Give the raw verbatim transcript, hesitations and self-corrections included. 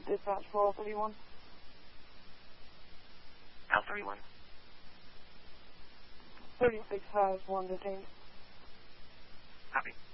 Dispatch for L thirty-one. L thirty-one. thirty-six has one detained. Copy.